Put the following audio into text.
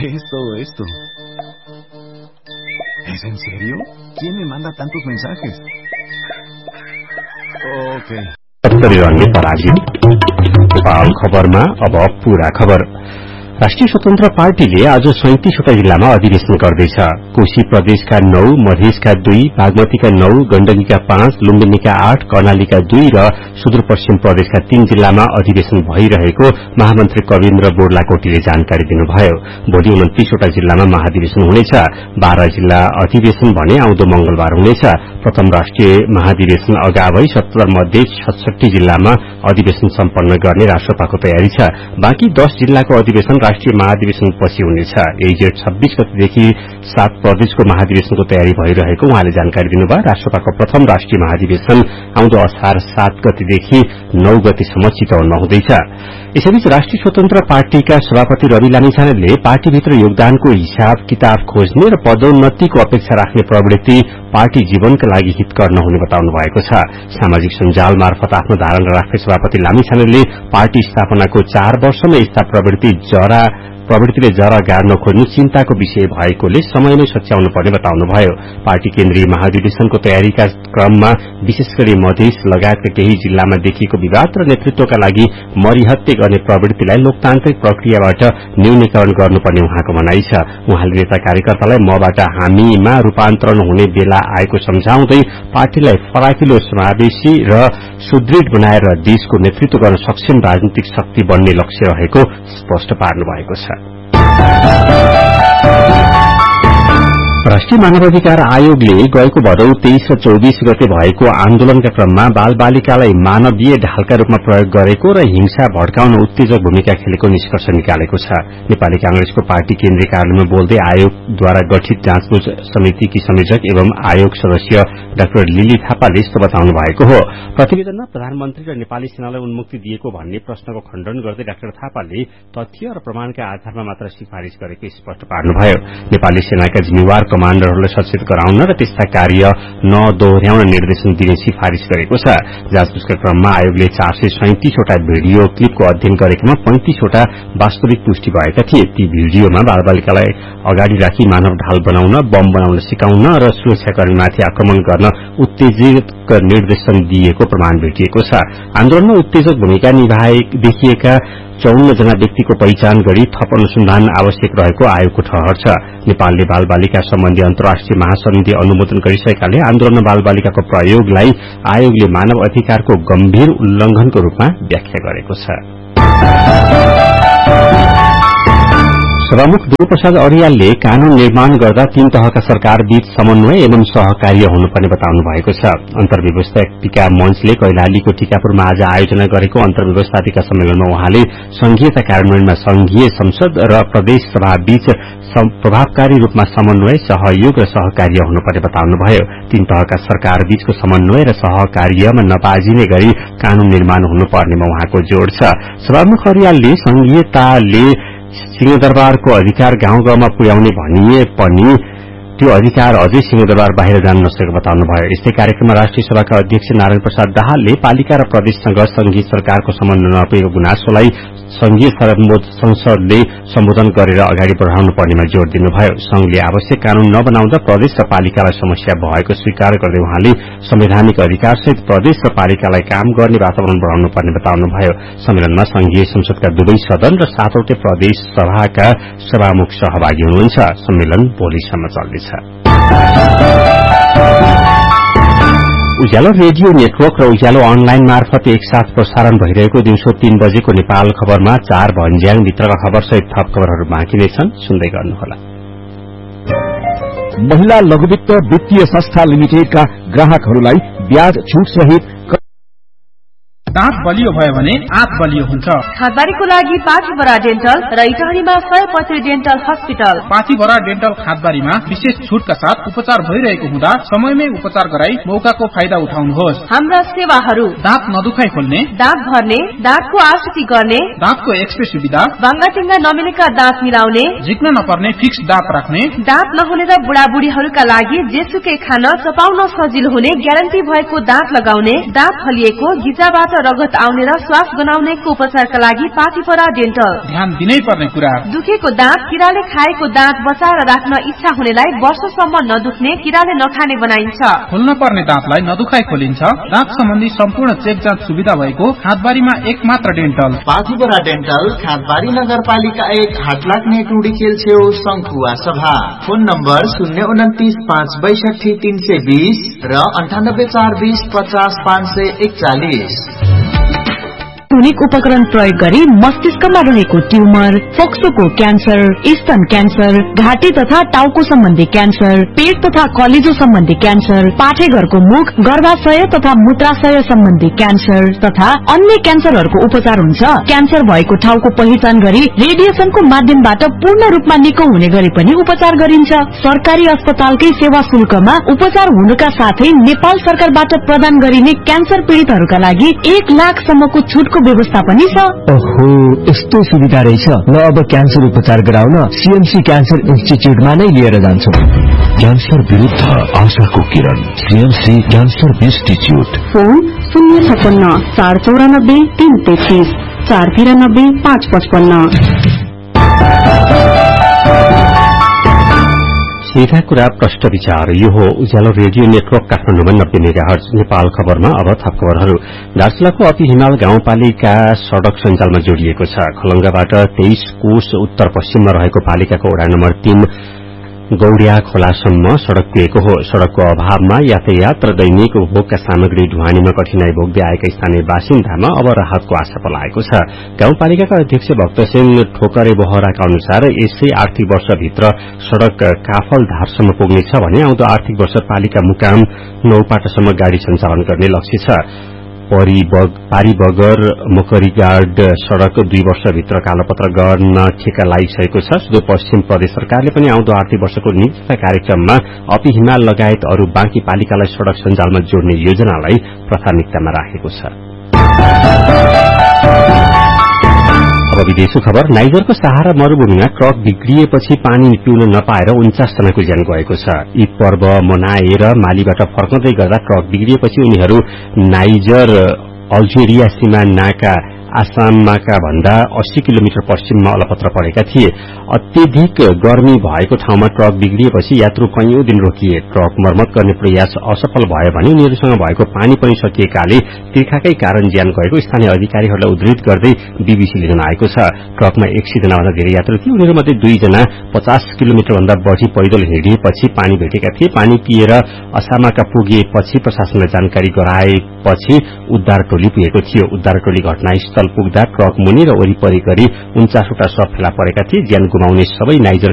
Esto. ¿Es en serio? ¿Quién me manda tantos mensajes? Ok. Nepal खबरमा अब पूरा खबर। राष्ट्रिय स्वतन्त्र पार्टीले आज 37वटा जिल्लामा अधिवेशन गर्दैछ। कोशी प्रदेशका 9, मधेसका 2, बागमतीका 9, गण्डकीका 5, लुम्बिनीका 8, कर्णालीका 2 र सुदूरपश्चिम प्रदेशका 3 जिल्लामा अधिवेशन भइरहेको महामन्त्री कविन्द्र बोर्लाकोटीले जानकारी दिनुभयो। भोलि 29वटा जिल्लामा महाधिवेशन हुनेछ। 12 जिल्ला अधिवेशन भने आउँदो मंगलबार हुनेछ। प्रथम राष्ट्रिय महाधिवेशन अगावै 70 मध्ये 66 जिल्लामा अधिवेशन सम्पन्न गर्ने राष्ट्रपाको तयारी छ। बाँकी 10 जिल्लाको अधिवेशन राष्ट्रिय महाधिवेशन पछि हुनेछ। यही जेठ 26 गतेदेखि 7 प्रदेशको महाधिवेशनको तयारी भइरहेको उहाँले जानकारी दिनुभयो। राष्ट्रपाको प्रथम राष्ट्रिय महाधिवेशन आउँदो असार 7 गतेदेखि 9 गतेसम्म चितवनमा हुँदैछ। यसैबीच राष्ट्रिय स्वतन्त्र पार्टीका सभापति रवि लामिछानेले पार्टीभित्र योगदानको हिसाब किताब खोज्ने र पदोन्नतिको अपेक्षा राख्ने प्रवृत्ति पार्टी जीवनका लागि हितकर नहुने बताउनु भएको छ। सामाजिक सञ्जाल मार्फत आफ्नो धारणा राख्ने सभापति लामिछानेले पार्टी स्थापनाको 4 वर्षमा यस्ता प्रवृत्तिले जरा गाड्न खोज्नु चिन्ताको विषय भएकोले समयमै सच्याउनु पर्ने बताउनुभयो। पार्टी केन्द्रीय महाधिवेशनको तयारीका क्रममा विशेष गरी मधेस लगायतका केही जिल्लामा देखिएको विवाद र नेतृत्वका लागि मरिहत्ते गर्ने प्रवृत्तिलाई लोकतान्त्रिक प्रक्रियाबाट न्यूनीकरण गर्नुपर्ने उहाँको भनाइ छ। उहाँले नेता कार्यकर्तालाई मबाट हामीमा रूपान्तरण हुने बेला आएको सम्झाउँदै पार्टीलाई फराकिलो समावेशी र सुदृढ बनाएर देशको नेतृत्व गर्न सक्षम राजनीतिक शक्ति बन्ने लक्ष्य रहेको स्पष्ट पार्नु भएको छ। राष्ट्रिय मानवाधिकार आयोगले गएको भदौ 23 र 24 गते भएको आन्दोलनका क्रममा बाल बालिकालाई मानवीय ढालका रूपमा प्रयोग गरेको र हिंसा भड्काउन उत्तेजक भूमिका खेलेको निष्कर्ष निकालेको छ। नेपाली कांग्रेसको पार्टी केन्द्रीय कार्यालयमा बोल्दै आयोगद्वारा गठित जाँचबुझ समितिकी संयोजक एवं आयोग सदस्य डाक्टर लिली थापाले यस्तो बताउनु भएको हो। प्रतिवेदनमा प्रधानमन्त्री र नेपाली सेनालाई उन्मुक्ति दिएको भन्ने प्रश्नको खण्डन गर्दै डाक्टर थापाले तथ्य र प्रमाणका आधारमा मात्र सिफारिश गरेको स्पष्ट पार्नुभयो। नेपाली सेनाका जिम्मेवार कमाण्डरहरूलाई सचेत गराउन र त्यस्ता कार्य नदोहोर्याउन निर्देशन दिने सिफारिश गरेको छ। जाँचबुझका क्रममा आयोगले 437वटा भिडियो क्लिपको अध्ययन गरेकोमा 35वटा वास्तविक पुष्टि भएका थिए। ती भिडियोमा बालबालिकालाई अगाडि राखी मानव ढाल बनाउन, बम बनाउन सिकाउन र सुरक्षाकर्मीमाथि आक्रमण गर्न उत्तेजित निर्देशन दिएको प्रमाण भेटिएको छ। आन्दोलनमा उत्तेजक भूमिका देखिएका 54 जना व्यक्तिको पहिचान गरी थप अनुसन्धान आवश्यक रहेको आयोगको ठहर छ। नेपालले बाल बालिका सम्बन्धी अन्तर्राष्ट्रिय महासन्धि अनुमोदन गरिसकेकाले आन्दोलनमा बाल बालिकाको प्रयोगलाई आयोगले मानव अधिकारको गम्भीर उल्लंघनको रूपमा व्याख्या गरेको छ। सभामुख दुर्गाप्रसाद अर्यालले कानून निर्माण गर्दा 3 तहका सरकार बीच समन्वय एवं सहकार्य हुनुपर्ने बताउनु भएको छ। अन्तर्व्यवस्थापिका मञ्चले कैलालीको टीकापुरमा आज आयोजना गरेको अन्तर्व्यवस्थापिका सम्मेलनमा उहाँले संघीयता कार्यान्वयनमा संघीय संसद र प्रदेश सभा बीच प्रभावकारी रूपमा समन्वय, सहयोग र सहकार्य हुनुपर्ने बताउनुभयो। 3 तहका सरकार बीचको समन्वय र सहकार्यमा नबाजिने गरी कानून निर्माण हुनुपर्नेमा उहाँको जोड़ छ। सभामुख अर्यालले संघीयताले सिंहदरबारको अधिकार गाउँ गाउँमा पुर्याउने भनिए पनि त्यो अधिकार अझै सिंहदरबार बाहिर जान नसकेको बताउनुभयो। यस्तै कार्यक्रममा राष्ट्रिय सभाका अध्यक्ष नारायण प्रसाद दाहालले पालिका र प्रदेशसँग संघीय सरकारको समन्वय नपुगेको गुनासोलाई संघीय संसदले सम्बोधन गरेर अगाडि बढ़ाउनु पर्नेमा जोड़ दिनुभयो। संघले आवश्यक कानून नबनाउँदा प्रदेश र पालिकालाई समस्या भएको स्वीकार गर्दै उहाँले संवैधानिक अधिकारसहित प्रदेश र पालिकालाई काम गर्ने वातावरण बढ़ाउनु पर्ने बताउनुभयो। सम्मेलनमा संघीय संसदका 2 सदन र 7वटै प्रदेश सभाका सभामुख सहभागी हुनुहुन्छ। सम्मेलन भोलिसम्म चल्दैछ। उज्यालो रेडियो नेटवर्क र उज्यालो अनलाइन मार्फत एकसाथ प्रसारण भइरहेको दिउँसो 3 बजेको नेपाल खबरमा 4 भन्ज्याङभित्रका खबरसहित थप खबरहरू बाँकी नै छन्, सुन्दै गर्नुहोला। महिला लघुवित्त वित्तीय संस्था लिमिटेडका ग्राहकहरूलाई ब्याज छुट सहित दाँत बलियो भयो भने आँत बलियो हुन्छ। खादबारीको लागि पाथीभरा डेन्टल र इटारीमा 100% डेन्टल हस्पिटल। पाथीभरा डेन्टल खादबारीमा विशेष छुटका साथ उपचार भइरहेको हुँदा समयमै उपचार गराई मौकाको फाइदा उठाउनुहोस्। हाम्रा सेवाहरू दाँत नदुखाइ खोल्ने, दाँत भर्ने, दाँतको आकृति गर्ने, दाँतको एक्सरे सुविधा, बाङ्गाटिङ्गा नमिलेका दाँत मिलाउने, झिक्न नपर्ने फिक्स दाँत राख्ने, दाँत नहुने र बुढाबुढीहरूका लागि जेसुकै खान चपाउन सजिलो हुने ग्यारेन्टी भएको दाँत लगाउने, दाँत फलिएको, गिजाबाट रगत आउने र श्वास गनाउनेको उपचारका लागि पाठीपरा डेन्टल। ध्यान दिनै पर्ने कुरा, दुखेको दाँत, किराले खाएको दाँत बचाएर राख्न इच्छा हुनेलाई वर्षसम्म नदुख्ने, किराले नखाने बनाइन्छ। खोल्न पर्ने दाँतलाई नदुखाई खोलिन्छ। दाँत सम्बन्धी सम्पूर्ण चेक जाँच सुविधा भएको खादबारीमा एक मात्र डेन्टल। पाठीपरा डेन्टल, खादबारी नगरपालिका 1, हाटलाग्ने टुडीखेल छेउ, शंखुवा सभा। फोन नम्बर 029 562 320 र 98 420 50 541। आधुनिक उपकरण प्रयोग गरी मस्तिष्कमा रहेको ट्युमर, फोक्सोको क्यान्सर, स्तन क्यान्सर, घाँटी तथा टाउको सम्बन्धी क्यान्सर, पेट तथा कलेजो सम्बन्धी क्यान्सर, पाठेघरको मुख, गर्भाशय तथा मूत्राशय सम्बन्धी क्यान्सर तथा अन्य क्यान्सरहरूको उपचार हुन्छ। क्यान्सर भएको ठाउँको पहिचान गरी रेडिएसनको माध्यमबाट पूर्ण रूपमा निको हुने गरी पनि उपचार गरिन्छ। सरकारी अस्पतालकै सेवा शुल्कमा उपचार हुनुका साथै नेपाल सरकारबाट प्रदान गरिने क्यान्सर पीड़ितहरूका लागि 1 लाखसम्मको छुटको व्यवस्था पनि छ। ओहो, यस्तो सुविधा रहेछ। ल अब क्यान्सर उपचार गराउन सीएमसी क्यान्सर इन्स्टिच्युटमा नै लिएर जान्छु। क्यान्सर विरुद्ध आशाको किरण, सीएमसी क्यान्सर इन्स्टिच्युट। फोन 056 494 333 493 555। सीधा कुरा प्रष्ट विचार। यो हो उज्यालो रेडियो नेटवर्क काठमाडौँमा 90 मेगाहर्ज। नेपाल खबरमा अब थप खबरहरू। दार्चुलाको अपी हिमाल गाउँपालिका सड़क सञ्जालमा जोडिएको छ। खलंगाबाट 23 कोश उत्तर पश्चिममा रहेको पालिकाको वडा नम्बर 3 गौडिया खोलासम्म सड़क पुगेको हो। सड़कको अभावमा यातायात र दैनिक उपभोगका सामग्री ढुवानीमा कठिनाई भोग्दै आएका स्थानीय बासिन्दामा अब राहतको आशा पलाएको छ। गाउँपालिकाका अध्यक्ष भक्तसेन ठोकरे बोहराका अनुसार यसै आर्थिक वर्षभित्र सड़क काफलधारसम्म पुग्नेछ भने आउँदो आर्थिक वर्ष पालिका मुकाम नौपाटासम्म गाड़ी सञ्चालन गर्ने लक्ष्य छ। पारी बगर मोकरीगाड सड़क 2 वर्षभित्र कालोपत्र गर्न ठेका लागिसकेको छ। सुदूरपश्चिम प्रदेश सरकारले पनि आउँदो आर्थिक वर्षको नियुक्ति कार्यक्रममा अपी हिमाल लगायत अरू बाँकी पालिकालाई सड़क सञ्जालमा जोड्ने योजनालाई प्राथमिकतामा राखेको छ। अब विदेशी खबर। नाइजरको सहारा मरूभूमिमा ट्रक बिग्रिएपछि पानी पिउन नपाएर 49 जनाको ज्यान गएको छ। ईद पर्व मनाएर मालीबाट फर्कँदै गर्दा ट्रक बिग्रिएपछि उनीहरू नाइजर अल्जेरिया सीमा नाका आसामका भन्दा 80 किलोमिटर पश्चिममा अलपत्र परेका थिए। अत्यधिक गर्मी भएको ठाउँमा ट्रक बिग्रिएपछि यात्रु कैयौं दिन रोकिए। ट्रक मर्मत गर्ने प्रयास असफल भयो भने उनीहरूसँग भएको पानी पनि सकिएकाले तिर्खाकै कारण ज्यान गएको स्थानीय अधिकारीहरूलाई उद्धृत गर्दै बीबीसीले जनाएको छ। ट्रकमा 100 जनाभन्दा धेरै यात्रु थिए। उनीहरूमध्ये 2 जना 50 किलोमिटर भन्दा बढ़ी पैदल हिँडिएपछि पानी भेटेका थिए। पानी पिएर असामाका पुगेपछि प्रशासनलाई जानकारी गराएपछि उद्धार टोली पुगेको थियो। उद्धार टोली घटनास्थल पुग्दा ट्रक मुनि र वरिपरि गरी 49 वटा शव फेला परेका थिए। ज्यान गुमाउने सबै नाइजर